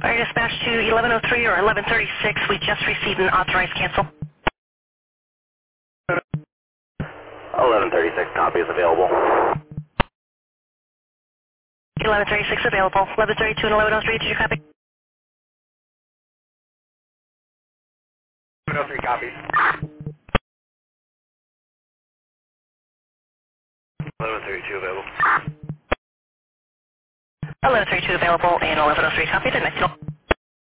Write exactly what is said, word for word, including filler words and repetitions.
Are you dispatched to eleven oh three or eleven thirty-six? We just received an authorized cancel. eleven thirty-six copy is available. eleven thirty-six available. eleven thirty-two and eleven oh three, did you copy? eleven oh three copy. eleven thirty-two available. eleven thirty-two available and eleven oh three copy. The next one.